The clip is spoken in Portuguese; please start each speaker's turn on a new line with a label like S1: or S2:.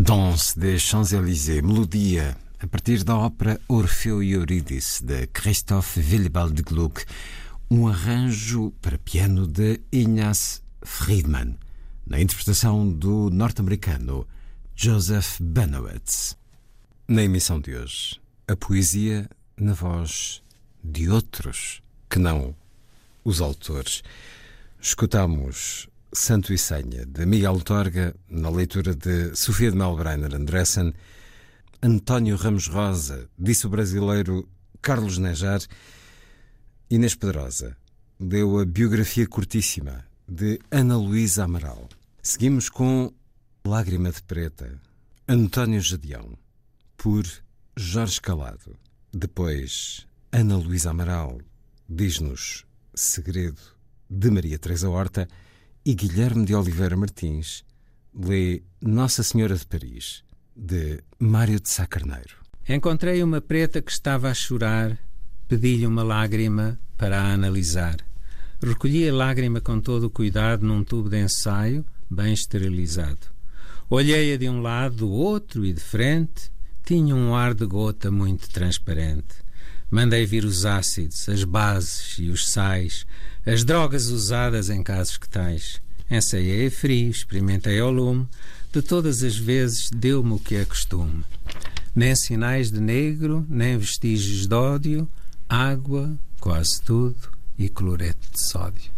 S1: Danse des Champs-Élysées, melodia a partir da ópera Orfeu e Eurídice, de Christoph Willibald Gluck, um arranjo para piano de Ignaz Friedman, na interpretação do norte-americano Joseph Benowitz. Na emissão de hoje, a poesia na voz de outros que não os autores. Escutamos Santo e Senha, de Miguel Torga, na leitura de Sofia de Melbrenner Andressen. António Ramos Rosa, disse o brasileiro Carlos Nejar. Inês Pedrosa leu a biografia curtíssima de Ana Luísa Amaral. Seguimos com Lágrima de Preta, António Gedeão, por Jorge Calado. Depois, Ana Luísa Amaral diz-nos Segredo, de Maria Teresa Horta, e Guilherme de Oliveira Martins lê Nossa Senhora de Paris, de Mário de Sá Carneiro.
S2: Encontrei uma preta que estava a chorar, pedi-lhe uma lágrima para a analisar. Recolhi a lágrima com todo o cuidado num tubo de ensaio, bem esterilizado. Olhei-a de um lado, do outro e de frente, tinha um ar de gota muito transparente. Mandei vir os ácidos, as bases e os sais, as drogas usadas em casos que tais. Ensaiei a frio, experimentei ao lume, de todas as vezes deu-me o que é costume. Nem sinais de negro, nem vestígios de ódio, água, quase tudo, e cloreto de sódio.